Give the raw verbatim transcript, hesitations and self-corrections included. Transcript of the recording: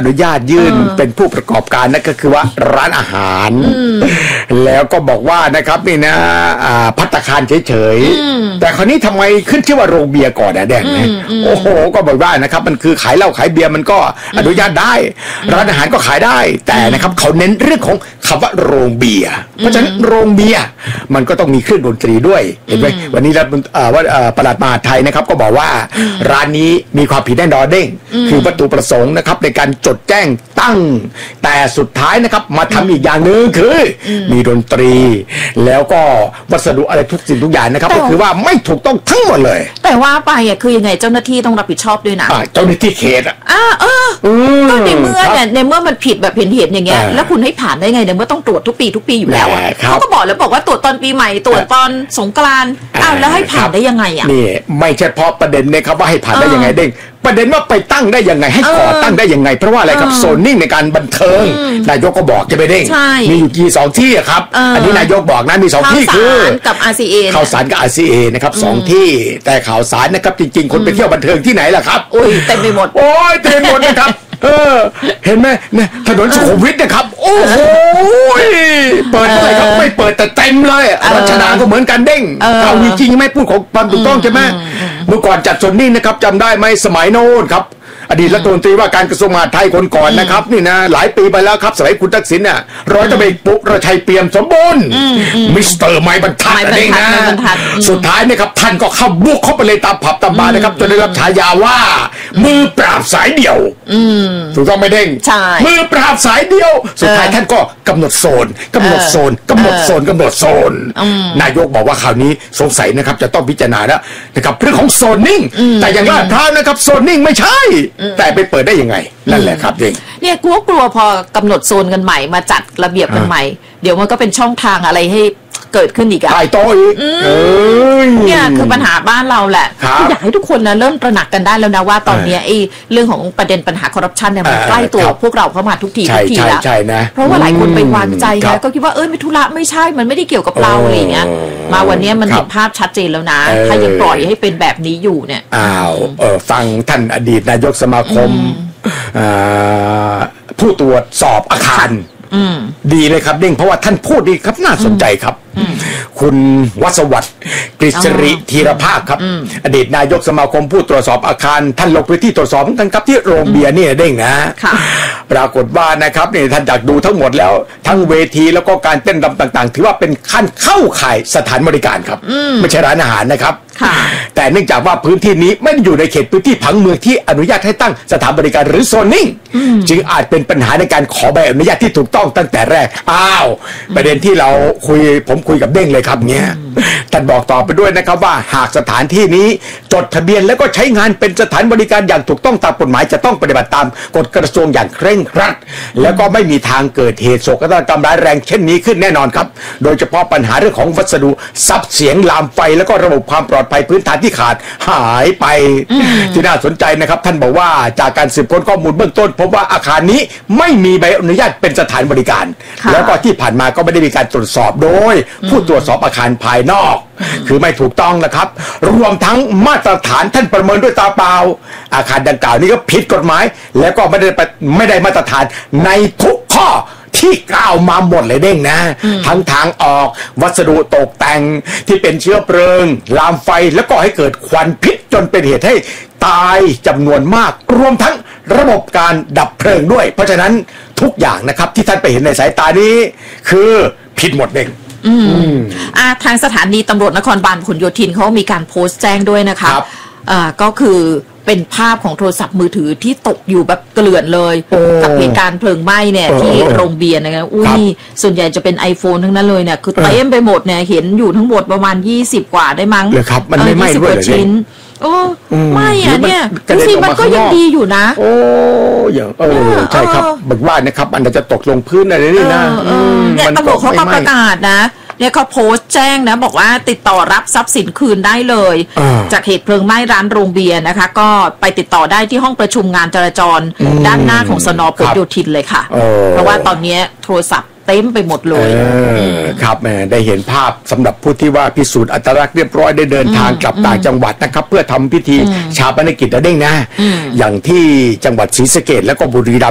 นุญาตยื่นเป็นผู้ประกอบการนั่นก็คือว่าร้านอาหารแล้วก็บอกว่านะครับนี่นะภัตตาคารเฉยๆแต่คราวนี้ทำไมขึ้นชื่อว่าโรงเบียร์ก่อนนะแดงนะโอ้โหก็บอกว่านะครับมันคือขายเหล้าขายเบียร์มันก็อนุญาตได้ร้านอาหารก็ขายได้แต่นะครับเขาเน้นเรื่องของคำว่าโรงเบียร์เพราะฉะนั้นโรงเบียร์มันก็ต้องมีเครื่องดนตรีด้วยเห็นไหมวันนี้ว่าปลัดมหาดไทยนะครับก็บอกว่าร้านนี้มีความผิดแน่นอนเด้งคือวัตถุประสงค์นะครับในการจดแจ้งตั้งแต่สุดท้ายนะครับมาทำอีกอย่างหนึ่งคือมีดนตรีแล้วก็วัสดุอะไรทุกสิ่งทุกอย่างนะครับก็คือว่าไม่ถูกต้องทั้งหมดเลยแต่ว่าไปอ่ะคือยังไงเจ้าหน้าที่ต้องรับผิดชอบด้วยนะเจ้าหน้าที่เขตอ่ะเออก็ในเมื่อเนี่ยในเมื่อมันผิดแบบเห็นเห็นอย่างเงี้ยแล้วคุณให้ผ่านได้ไงในเมื่อต้องตรวจทุกปีทุกปีอยู่แล้วเขาก็บอกแล้วบอกว่าตรวจตอนปีใหม่ตรวจตอนสงกรานต์อ้าวแล้วให้ผ่านได้ยังไงอ่ะนี่ไม่ใช่เพราะประเด็นนะครับว่าให้ผ่านได้ยังไงเด้งประเด็นว่าไปตั้งได้ยังไงให้ก่อตั้งได้ยังไงเพราะว่าอะไรครับโซนนิ่งในการบันเทิงนายกก็บอกจะไปเด้งมีอยู่กี่สองที่ครับอันนี้นายกบอกนะมีสองที่คือกับ อาร์ ซี เอข่าวสารกับ อาร์ ซี เอ นะครับสองที่แต่ข่าวสารนะครับจริงๆคนไปเที่ยวบันเทิงที่ไหนล่ะครับโอ้ยเต็มไปหมดโอ้ยเต็มไปหมดนะครับเออเห็นไหมเนี่ยถนนสุขุมวิทนะครับโอ้โหเปิดเมื่อไหร่ครับไม่เปิดแต่เต็มเลยรัชดาก็เหมือนกันเด้งเอาจริงๆไม่พูดของความถูกต้องใช่ไหมเมื่อก่อนจัดโซนนิ่งนะครับจำได้ไหมสมัยโน้นครับอดีตรัฐมนตรีว่าการกระทรวงมหาดไทยคนก่อนนะครับนี่นะหลายปีไปแล้วครับสมัยคุณทักษิณเนี่ยร้อยตำรวจเอกปุ๊ระชัยเปี่ยมสมบูรณ์มิสเตอร์ไม้บรรทัดเองนะสุดท้ายเนี่ยครับท่านก็เข้าบุกเข้าไปเลยตามผับตามบาร์นะครับจนได้รับฉายาว่ามือปราบสายเดี่ยวถูกต้องไหมเด้งมือปราบสายเดี่ยวสุดท้ายท่านก็กำหนดโซนกำหนดโซนกำหนดโซนกำหนดโซนนายกบอกว่าคราวนี้สงสัยนะครับจะต้องพิจารณาแล้วนะครับเรื่องของโซนนิ่งแต่อย่างลาดพร้าวนะครับโซนนิ่งไม่ใช่แต่ไปเปิดได้ยังไงนั่นแหละครับเองเนี่ยกลัวกลัวพอกำหนดโซนกันใหม่มาจัดระเบียบกันใหม่เดี๋ยวมันก็เป็นช่องทางอะไรให้เกิดขึ้นอีกอะถ่ายโต๊ะอีกเนี่ยคือปัญหาบ้านเราแหละอยากให้ทุกคนนะเริ่มตระหนักกันได้แล้วนะว่าตอนนี้ไอ้เรื่องของประเด็นปัญหาคอร์รัปชันเนี่ยมันใกล้ตัวพวกเราเข้ามาทุกทีทุกทีแล้วเพราะว่าหลายคนไปวางใจนะก็คิดว่าเอ้ยไม่ธุระไม่ใช่มันไม่ได้เกี่ยวกับเราอะไรเงี้ยมาวันนี้มันเห็นภาพชัดเจนแล้วนะถ้ายังปล่อยให้เป็นแบบนี้อยู่เนี่ยอ้าวเออฟังท่านอดีตนายกสมาคมผู้ตรวจสอบอาคารดีเลยครับเด้งเพราะว่าท่านพูดดีครับน่าสนใจครับคุณวศวัฒน์กฤษริธีรภาคครับอดีตนายกสมาคมผู้ตรวจสอบอาคารท่านลงพื้นที่ตรวจสอบกันครับที่โรงเบียร์นี่เด้งนะปรากฏว่านะครับนี่ท่านจากดูทั้งหมดแล้วทั้งเวทีแล้วก็การเต้นรำต่างๆถือว่าเป็นขั้นเข้าข่ายสถานบริการครับไม่ใช่ร้านอาหารนะครับแต่เนื่องจากว่าพื้นที่นี้ไม่ได้อยู่ในเขตพื้นที่ผังเมืองที่อนุญาตให้ตั้งสถานบริการหรือโซนนิ่งจึงอาจเป็นปัญหาในการขอใบอนุญาตที่ถูกต้องตั้งแต่แรกอ้าวประเด็นที่เราคุยผมคุยกับเด้งเลยครับเนี้ยท่านบอกต่อไปด้วยนะครับว่าหากสถานที่นี้จดทะเบียนแล้วก็ใช้งานเป็นสถานบริการอย่างถูกต้องตามกฎหมายจะต้องปฏิบัติตามกฎกระทรวงอย่างเคร่งครัดแล้วก็ไม่มีทางเกิดเหตุโศกนาฏกรรมร้ายแรงเช่นนี้ขึ้นแน่นอนครับโดยเฉพาะปัญหาเรื่องของวัสดุซับเสียงลามไฟแล้วก็ระบบความปลอดภัยพื้นฐานที่ขาดหายไปที่น่าสนใจนะครับท่านบอกว่าจากการสืบค้นข้อมูลเบื้องต้นพบว่าอาคารนี้ไม่มีใบอนุญาตเป็นสถานบริการแล้วก็ที่ผ่านมาก็ไม่ได้มีการตรวจสอบโดยผู้ตรวจสอบอาคารภายนอกคือไม่ถูกต้องนะครับรวมทั้งมาตรฐานท่านประเมินด้วยตาเปล่าอาคารดังกล่าวนี้ก็ผิดกฎหมายแล้วก็ไม่ได้ไม่ได้มาตรฐานในทุกข้อที่กล่าวมาหมดเลยเด้งนะทั้งทางออกวัสดุตกแต่งที่เป็นเชื้อเพลิงลามไฟแล้วก็ให้เกิดควันพิษจนเป็นเหตุให้ตายจำนวนมากรวมทั้งระบบการดับเพลิงด้วยเพราะฉะนั้นทุกอย่างนะครับที่ท่านไปเห็นในสายตานี้คือผิดหมดเด้งอืมอ่าทางสถานีตำรวจนครบาลพหลโยธินเขามีการโพสต์แจ้งด้วยนะคะอ่าก็คือเป็นภาพของโทรศัพท์มือถือที่ตกอยู่แบบเกลื่อนเลยกับเหตุการณ์เพลิงไหม้เนี่ยที่โรงเบียร์นะคะอุ้ยส่วนใหญ่จะเป็น iPhone ทั้งนั้นเลยเนี่ยคือเต็มไปหมดเนี่ยเห็นอยู่ทั้งหมดประมาณยี่สิบกว่าได้มั้งเลยครับมันไม่ไหม้ด้วยเลยชิ้นโอ้ไม่อ่ะเนี่ยจริงๆมันก็ยังดีอยู่นะโอ้อย่างเออใช่ครับบอกว่านะครับมันจะตกลงพื้นอะไรนี่นะเนี่ยตำรวจเขาก็ประกาศนะเนี่ยเขาโพสต์แจ้งนะบอกว่าติดต่อรับทรัพย์สินคืนได้เลยจากเหตุเพลิงไหม้ร้านโรงเบียร์นะคะก็ไปติดต่อได้ที่ห้องประชุมงานจราจรด้านหน้าของสน.ผลโยธินเลยค่ะเพราะว่าตอนนี้โทรศัพท์เต็มไปหมดเลยครับแม่ได้เห็นภาพสำหรับผู้ที่ว่าพิสูจน์อัตลักษณ์เรียบร้อยได้เดินทางกลับต่างจังหวัดนะครับเพื่อทำพิธีชาปนกิจแล้วเด้งนะอย่างที่จังหวัดศรีสะเกษแล้วก็บุรีรัมย์